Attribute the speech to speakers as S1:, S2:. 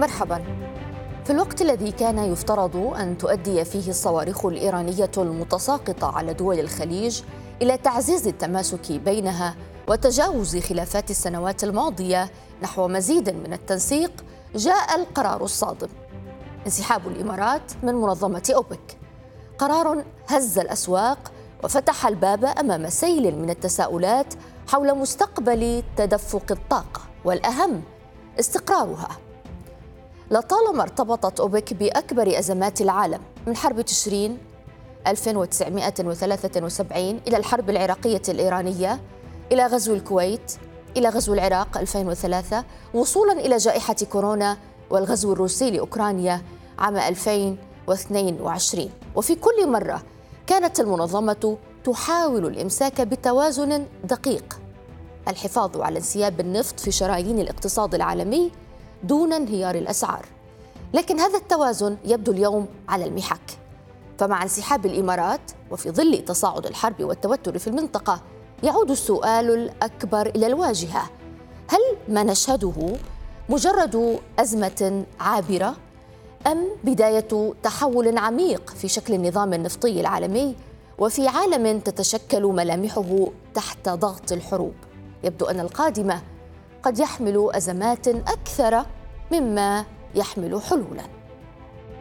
S1: مرحبا. في الوقت الذي كان يفترض أن تؤدي فيه الصواريخ الإيرانية المتساقطة على دول الخليج إلى تعزيز التماسك بينها وتجاوز خلافات السنوات الماضية نحو مزيد من التنسيق، جاء القرار الصادم: انسحاب الإمارات من منظمة أوبك. قرار هز الأسواق وفتح الباب أمام سيل من التساؤلات حول مستقبل تدفق الطاقة، والأهم استقرارها. لطالما ارتبطت أوبك بأكبر أزمات العالم، من حرب تشرين 1973 إلى الحرب العراقية الإيرانية، إلى غزو الكويت، إلى غزو العراق 2003، وصولا إلى جائحة كورونا والغزو الروسي لأوكرانيا عام 2022. وفي كل مرة كانت المنظمة تحاول الإمساك بتوازن دقيق: الحفاظ على انسياب النفط في شرايين الاقتصاد العالمي دون انهيار الأسعار. لكن هذا التوازن يبدو اليوم على المحك، فمع انسحاب الإمارات وفي ظل تصاعد الحرب والتوتر في المنطقة، يعود السؤال الأكبر إلى الواجهة: هل ما نشهده مجرد أزمة عابرة، أم بداية تحول عميق في شكل النظام النفطي العالمي وفي عالم تتشكل ملامحه تحت ضغط الحروب؟ يبدو أن القادمة قد يحمل أزمات أكثر مما يحمل حلولاً.